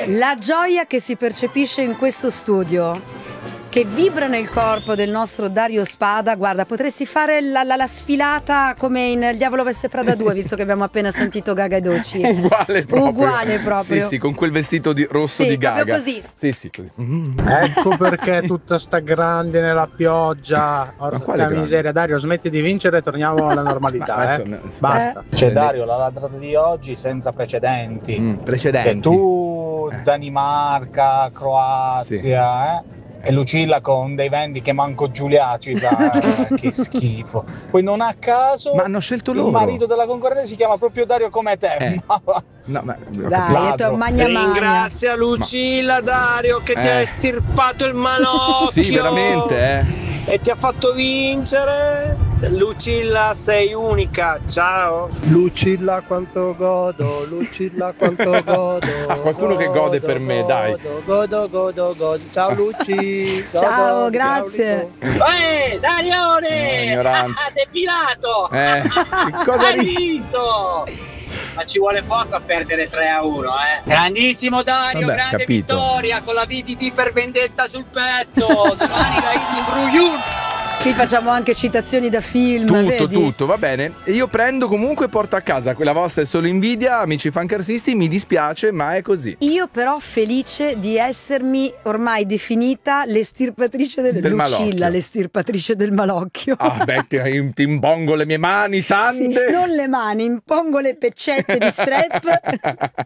La gioia che si percepisce in questo studio, che vibra nel corpo del nostro Dario Spada. Guarda, potresti fare la sfilata come in Il Diavolo Veste Prada 2, visto che abbiamo appena sentito Gaga e Doci. Uguale proprio. Sì, con quel vestito rosso di Gaga. Proprio così. Sì, così. Ecco perché tutta sta grande nella pioggia. Porca miseria, Dario, smetti di vincere e torniamo alla normalità. Basta. C'è Dario, la ladrata di oggi senza precedenti. Precedenti. E tu, Danimarca, Croazia, e Lucilla con dei vendi che manco Giulia ci sa. Che schifo. Poi non a caso ma hanno scelto loro. Il marito della concorrente si chiama proprio Dario come te. Dai, ringrazia Lucilla, Dario, che ti ha estirpato il malocchio. Sì, veramente, e ti ha fatto vincere. Lucilla, sei unica, ciao. Lucilla quanto godo, Lucilla quanto godo. Qualcuno che gode per me, dai. Godo. Ciao Luci. Ciao, grazie. Darione! Ignoranza. Depilato! Cosa hai vinto! Ma ci vuole poco a perdere 3-1, Grandissimo Dario, Vabbè, grande capito. vittoria con la VDT per vendetta sul petto. Domani la Idin Bruyun. Qui facciamo anche citazioni da film, vedi? Tutto, va bene. Io prendo comunque e porto a casa. Quella vostra è solo invidia, amici fancarsisti, mi dispiace, ma è così. Io però felice di essermi ormai definita l'estirpatrice del Lucilla, malocchio. l'estirpatrice del malocchio. Ah, beh, ti impongo le mie mani sande. Sì, non le mani, impongo le peccette di strep.